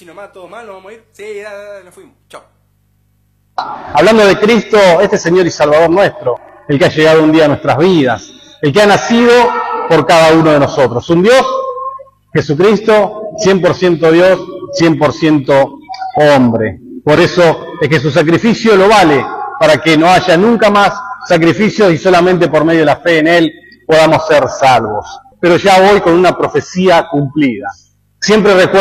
nomás, todo mal, nos vamos a ir. Sí, ya, nos fuimos. Chao. Hablando de Cristo, este Señor y Salvador nuestro, el que ha llegado un día a nuestras vidas, el que ha nacido por cada uno de nosotros. Un Dios, Jesucristo, 100% Dios, 100% hombre. Por eso es que su sacrificio lo vale, para que no haya nunca más sacrificios y solamente por medio de la fe en Él podamos ser salvos. Pero ya voy con una profecía cumplida. Siempre recuerdo